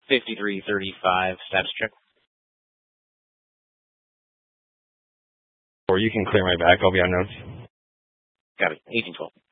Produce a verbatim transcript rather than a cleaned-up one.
fifty-three thirty-five, status check. Or you can clear my back. I'll be on notes. Got it. eighteen twelve.